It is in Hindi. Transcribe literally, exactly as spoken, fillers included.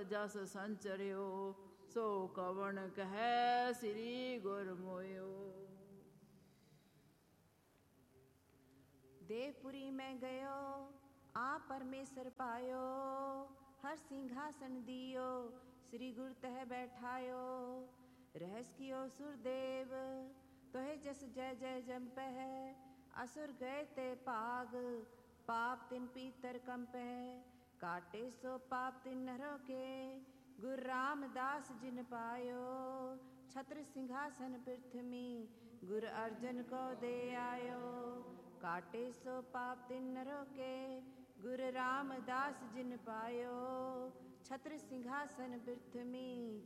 जस संचर्यो, सो कवण कह श्री गुर मोयो। देवपुरी में गयो, आ परमेश्वर पायो, हर सिंहासन दियो, श्री गुरु तह बैठायो। रहस कियो सुरदेव, तोहे जस जय जय जम्पह, असुर गए ते पाग, पाप तिन पीतर कंपह। काटे सो पाप तिन नरों के, गुरु रामदास जिन पायो। छत्र सिंहासन पृथ्वी, गुरु अर्जन को दे आयो। काटे सो पाप तिन नरों के, गुरु रामदास जिन पायो। छत्र सिंहासन पृथ्वी,